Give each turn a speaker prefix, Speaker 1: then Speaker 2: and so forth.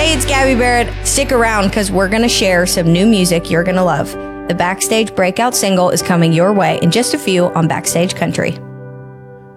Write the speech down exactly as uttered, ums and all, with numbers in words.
Speaker 1: Hey, it's Gabby Barrett. Stick around because we're going to share some new music you're going to love. The Backstage breakout single is coming your way in just a few on Backstage Country.